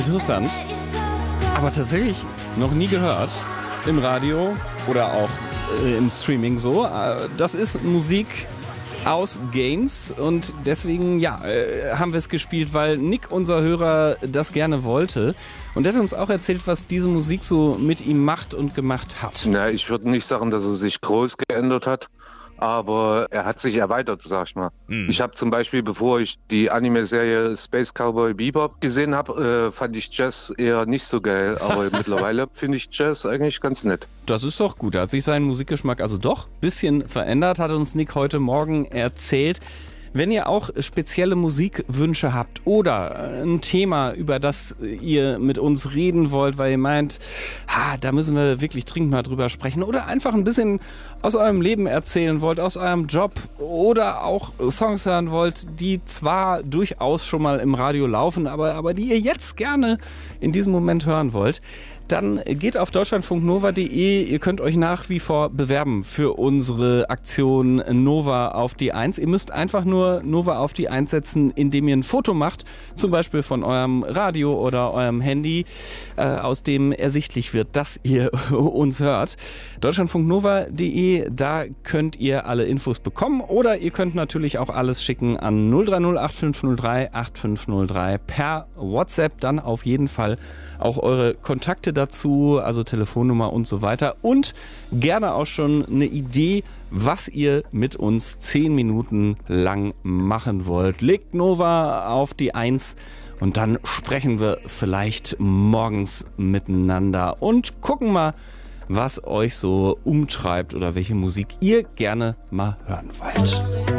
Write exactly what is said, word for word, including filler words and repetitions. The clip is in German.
Interessant, aber tatsächlich noch nie gehört im Radio oder auch äh, im Streaming so. Äh, das ist Musik aus Games und deswegen ja, äh, haben wir es gespielt, weil Nick, unser Hörer, das gerne wollte. Und er hat uns auch erzählt, was diese Musik so mit ihm macht und gemacht hat. Na, ich würde nicht sagen, dass er sich groß geändert hat, aber er hat sich erweitert, sag ich mal. Hm. Ich habe zum Beispiel, bevor ich die Anime-Serie Space Cowboy Bebop gesehen habe, äh, fand ich Jazz eher nicht so geil. Aber mittlerweile finde ich Jazz eigentlich ganz nett. Das ist doch gut. Er hat sich seinen Musikgeschmack also doch ein bisschen verändert, hat uns Nick heute Morgen erzählt. Wenn ihr auch spezielle Musikwünsche habt oder ein Thema, über das ihr mit uns reden wollt, weil ihr meint, ha, da müssen wir wirklich dringend mal drüber sprechen oder einfach ein bisschen aus eurem Leben erzählen wollt, aus eurem Job oder auch Songs hören wollt, die zwar durchaus schon mal im Radio laufen, aber, aber die ihr jetzt gerne in diesem Moment hören wollt, dann geht auf deutschlandfunk nova punkt de. Ihr könnt euch nach wie vor bewerben für unsere Aktion Nova auf die eins. Ihr müsst einfach nur Nova auf die eins setzen, indem ihr ein Foto macht, zum Beispiel von eurem Radio oder eurem Handy, äh, aus dem ersichtlich wird, dass ihr uns hört. deutschlandfunk nova punkt de, da könnt ihr alle Infos bekommen oder ihr könnt natürlich auch alles schicken an null drei null acht fünf null drei acht fünf null drei per WhatsApp. Dann auf jeden Fall auch eure Kontakte dazu, also Telefonnummer und so weiter. Und gerne auch schon eine Idee, was ihr mit uns zehn Minuten lang machen wollt. Legt Nova auf die eins und dann sprechen wir vielleicht morgens miteinander und gucken mal, was euch so umtreibt oder welche Musik ihr gerne mal hören wollt.